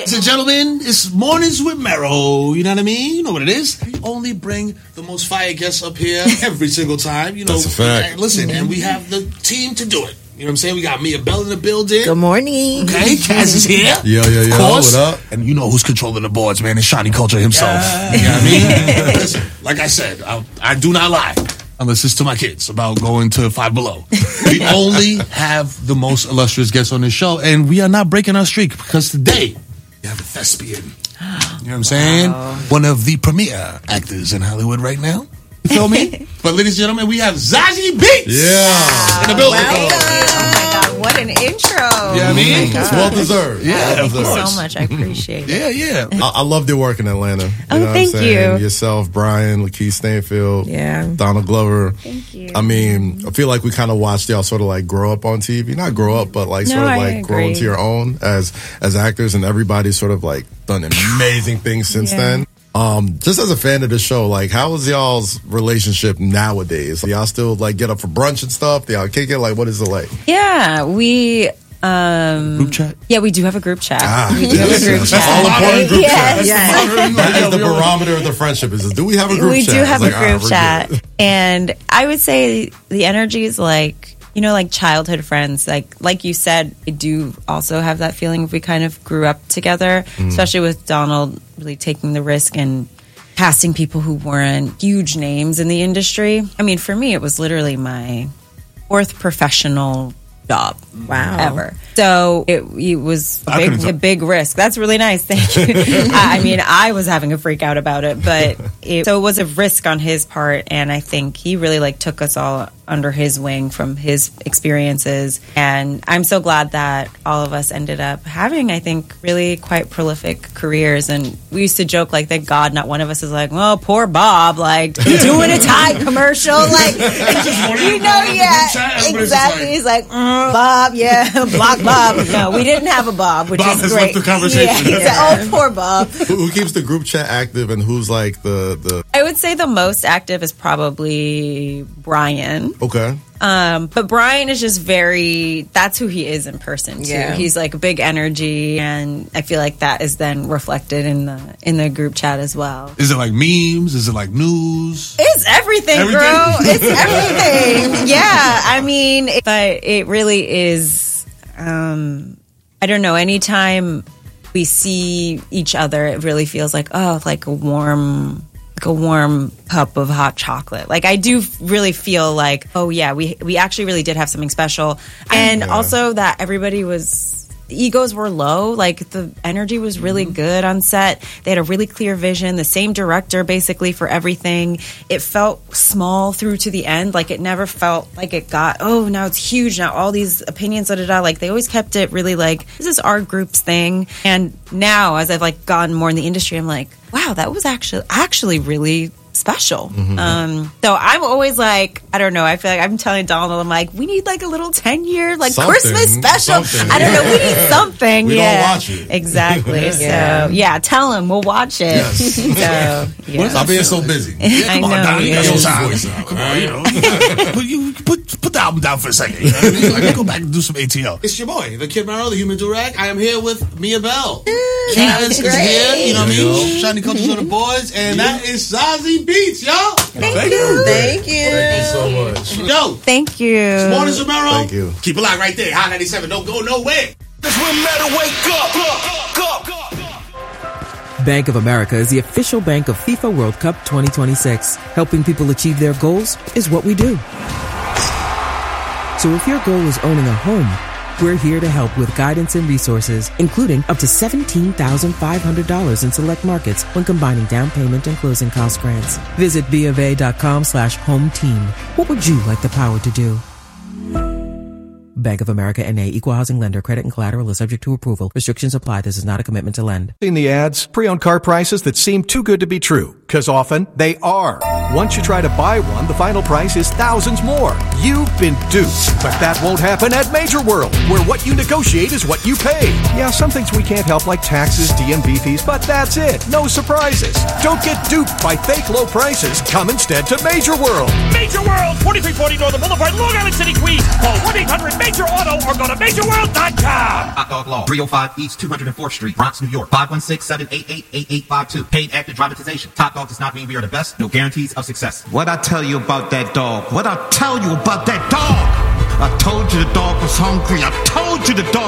Ladies and gentlemen, it's Mornings with Mero. You know what I mean? You know what it is. We only bring the most fire guests up here every single time. You know, that's a fact. Listen, and we have the team to do it. You know what I'm saying? We got Mia Bell in the building. Good morning. Okay, Kaz is here. Yo, of course. What up? And you know who's controlling the boards, man. It's Shiny Culture himself. You know what I mean? Listen, like I said, I do not lie. Unless it's to my kids about going to Five Below. We only have the most illustrious guests on this show, and we are not breaking our streak because today we have a thespian. You know what I'm saying? One of the premier actors in Hollywood right now. You feel me? But ladies and gentlemen, we have Zazie Beetz. Yeah. In the building. What an intro. You know what I mean? It's well deserved. Yeah, Thank you so much. I appreciate it. Yeah. I loved your work in Atlanta. You know thank what I'm saying? you. Yourself, Brian, Lakeith Stanfield, Yeah. Donald Glover. Thank you. I mean, I feel like we kind of watched y'all sort of like grow up on TV. Not grow up, but like No, sort of I like grow agree. into your own as actors, and everybody's sort of like done amazing things since then. Just as a fan of the show, like, how is y'all's relationship nowadays? Y'all still like get up for brunch and stuff? Do y'all kick it? Like, what is it like? Yeah, we Group chat? Yeah, we do have a group chat. We do have a group chat. That's all important group chat. That is the barometer of the friendship. Is do we have a group chat? We do have a It's like, group we're chat. good. And I would say the energy is like, you know, like childhood friends. Like you said, I do also have that feeling if we kind of grew up together, especially with Donald really taking the risk and casting people who weren't huge names in the industry. I mean, for me, it was literally my fourth professional job ever. So it was a big risk. That's really nice. Thank you. I mean, I was having a freak out about it, but so it was a risk on his part. And I think he really like took us all under his wing from his experiences. And I'm so glad that all of us ended up having, I think, really quite prolific careers. And we used to joke like, thank God not one of us is like, well, poor Bob, like doing a Tide commercial. Like, you know, yeah, exactly. He's like, Bob, yeah, block Bob. No, we didn't have a Bob, which Bob is has great. left the conversation. Yeah, he said, oh, poor Bob. Who keeps the group chat active, and who's like the? I would say the most active is probably Brian. Okay. But Brian is just that's who he is in person too. Yeah. He's like a big energy, and I feel like that is then reflected in the group chat as well. Is it like memes? Is it like news? It's everything, bro. It's everything. Yeah, I mean, but it really is. I don't know. Anytime we see each other, it really feels like like a warm cup of hot chocolate. Like I do really feel like, oh yeah, we actually really did have something special. And also that the egos were low. Like the energy was really good on set. They had a really clear vision, the same director basically for everything. It felt small through to the end. Like it never felt like it got, now it's huge. Now all these opinions, like they always kept it really like, this is our group's thing. And now as I've like gotten more in the industry, I'm like, wow, that was actually really special. So I'm always like, I don't know, I feel like I'm telling Donald, I'm like, we need like a little 10-year like Something. Christmas special. Something. I don't know, we need something. We yeah, don't watch it. Exactly. So yeah, tell him we'll watch it. Yes. So yeah. Stop being so busy. I Come on, know, Donnie, you got yeah. some time. Come on, you know. Put the album down for a second. You know what I mean? Like, go back and do some ATL. It's your boy, the Kid Mero, the Human Durag. I am here with Mia Bell. Kaz is here. You know what I mean? Shiny Cultures on the boards, and that is Zazie Beetz, y'all. Thank you. Thank you. Thank you so much. Yo, Thank you. it's Mornings with Mero. Thank you. Keep it locked right there. Hot 97. Don't go nowhere. That's when Mero wake up. Bank of America is the official bank of FIFA World Cup 2026. Helping people achieve their goals is what we do. So if your goal is owning a home, we're here to help with guidance and resources, including up to $17,500 in select markets when combining down payment and closing cost grants. Visit BofA.com/home team. What would you like the power to do? Bank of America N.A. Equal Housing Lender. Credit and collateral is subject to approval. Restrictions apply. This is not a commitment to lend. Seen the ads? Pre-owned car prices that seem too good to be true. Because often, they are. Once you try to buy one, the final price is thousands more. You've been duped. But that won't happen at Major World, where what you negotiate is what you pay. Yeah, some things we can't help, like taxes, DMV fees, but that's it. No surprises. Don't get duped by fake low prices. Come instead to Major World. Major World, 4340 Northern Boulevard, Long Island City, Queens. Call 1-800 Major Auto or go to MajorWorld.com. Top Dog Law, 305 East 204th Street, Bronx, New York. 516-788-8852. Paid active dramatization. Top Dog does not mean we are the best. No guarantees of success. What I tell you about that dog? What I tell you about that dog? I told you the dog was hungry. I told you the dog